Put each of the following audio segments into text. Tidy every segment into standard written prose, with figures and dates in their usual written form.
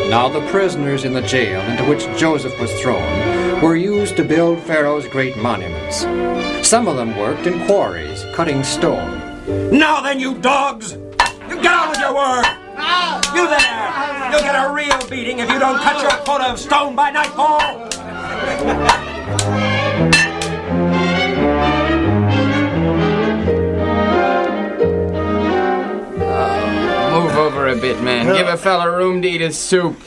Now the prisoners in the jail into which Joseph was thrown were used to build Pharaoh's great monuments. Some of them worked in quarries, cutting stone. Now then, you dogs! You get on with your work! You there! You'll get a real beating if you don't cut your quota of stone by nightfall! Move over a bit, man. Give a fella room to eat his soup.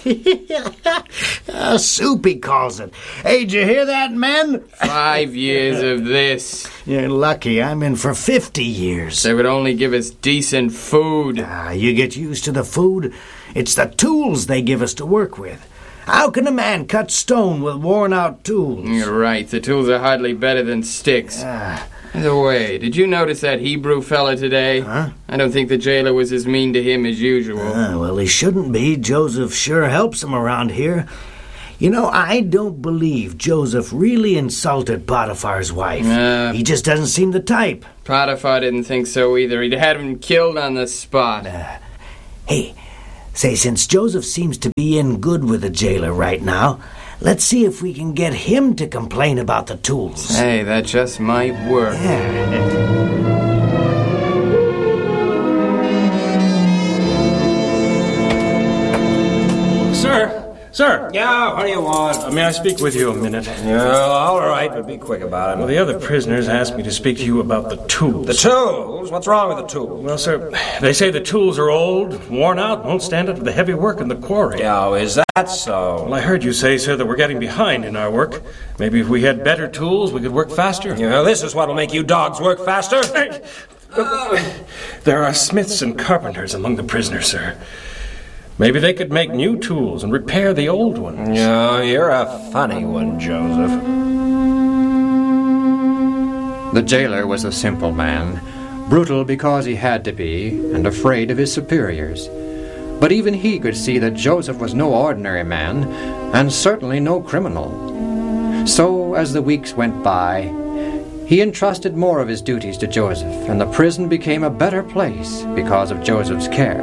Soup, he calls it. Hey, did you hear that, men? 5 years of this. You're lucky. I'm in for 50 years. They would only give us decent food. You get used to the food. It's the tools they give us to work with. How can a man cut stone with worn-out tools? You're right. The tools are hardly better than sticks. By the way, did you notice that Hebrew fella today? Huh? I don't think the jailer was as mean to him as usual. Well, he shouldn't be. Joseph sure helps him around here. You know, I don't believe Joseph really insulted Potiphar's wife. He just doesn't seem the type. Potiphar didn't think so either. He'd had him killed on the spot. Hey, say, since Joseph seems to be in good with the jailer right now, let's see if we can get him to complain about the tools. Hey, that just might work. Sir! Yeah, what do you want? May I speak with you a minute? Yeah, all right, but be quick about it. Well, the other prisoners asked me to speak to you about the tools. The tools? What's wrong with the tools? Well, sir, they say the tools are old, worn out, won't stand up to the heavy work in the quarry. Yeah, is that so? Well, I heard you say, sir, that we're getting behind in our work. Maybe if we had better tools, we could work faster. Yeah, this is what'll make you dogs work faster. There are smiths and carpenters among the prisoners, sir. Maybe they could make new tools and repair the old ones. Yeah, you're a funny one, Joseph. The jailer was a simple man, brutal because he had to be, and afraid of his superiors. But even he could see that Joseph was no ordinary man, and certainly no criminal. So, as the weeks went by, he entrusted more of his duties to Joseph, and the prison became a better place because of Joseph's care.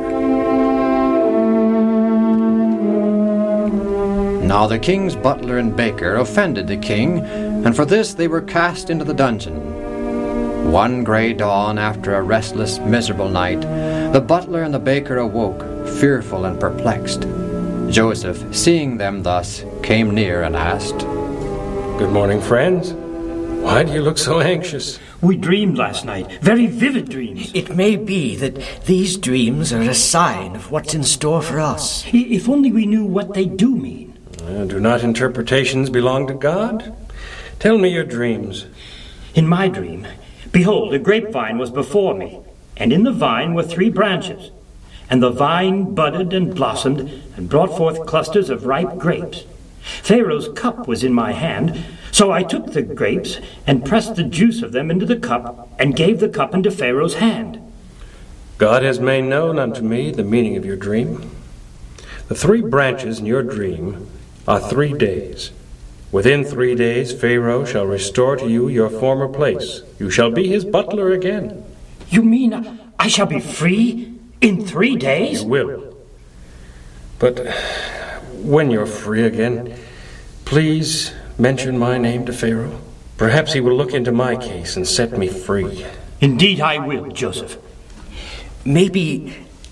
Now the king's butler and baker offended the king, and for this they were cast into the dungeon. One grey dawn, after a restless, miserable night, the butler and the baker awoke, fearful and perplexed. Joseph, seeing them thus, came near and asked, Good morning, friends. Why do you look so anxious? We dreamed last night, very vivid dreams. It may be that these dreams are a sign of what's in store for us. If only we knew what they do mean. Do not interpretations belong to God? Tell me your dreams. In my dream, behold, a grapevine was before me, and in the vine were 3 branches. And the vine budded and blossomed, and brought forth clusters of ripe grapes. Pharaoh's cup was in my hand, so I took the grapes, and pressed the juice of them into the cup, and gave the cup into Pharaoh's hand. God has made known unto me the meaning of your dream. The 3 branches in your dream are 3 days. Within 3 days, Pharaoh shall restore to you your former place. You shall be his butler again. You mean I shall be free in 3 days? You will. But when you're free again, please mention my name to Pharaoh. Perhaps he will look into my case and set me free. Indeed I will, Joseph. Maybe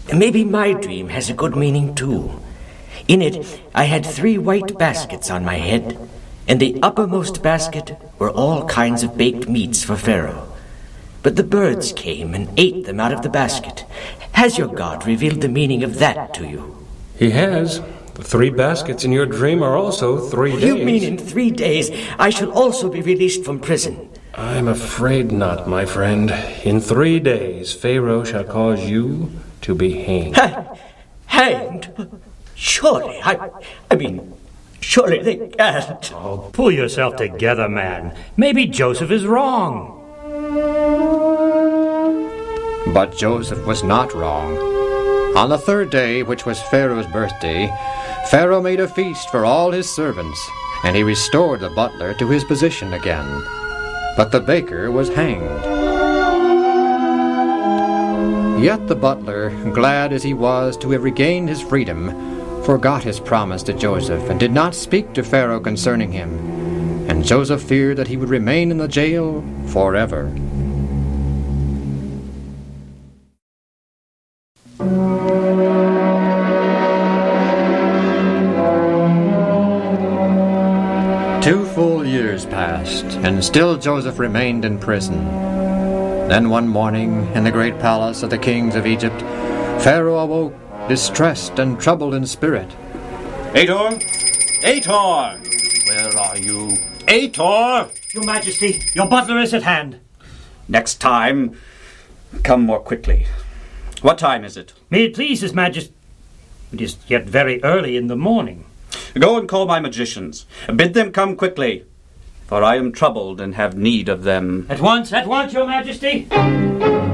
my dream has a good meaning too. In it, I had 3 white baskets on my head. In the uppermost basket were all kinds of baked meats for Pharaoh. But the birds came and ate them out of the basket. Has your God revealed the meaning of that to you? He has. The 3 baskets in your dream are also 3 days. You mean in 3 days I shall also be released from prison? I'm afraid not, my friend. In 3 days, Pharaoh shall cause you to be hanged. Hanged? Surely, surely they can't. Oh, pull yourself together, man. Maybe Joseph is wrong. But Joseph was not wrong. On the 3rd day, which was Pharaoh's birthday, Pharaoh made a feast for all his servants, and he restored the butler to his position again. But the baker was hanged. Yet the butler, glad as he was to have regained his freedom, forgot his promise to Joseph and did not speak to Pharaoh concerning him, and Joseph feared that he would remain in the jail forever. Two full years passed, and still Joseph remained in prison. Then one morning, in the great palace of the kings of Egypt, Pharaoh awoke, distressed and troubled in spirit. Ator! Ator! Where are you? Ator! Your Majesty, your butler is at hand. Next time, come more quickly. What time is it? May it please His Majesty, it is yet very early in the morning. Go and call my magicians. Bid them come quickly, for I am troubled and have need of them. At once, Your Majesty.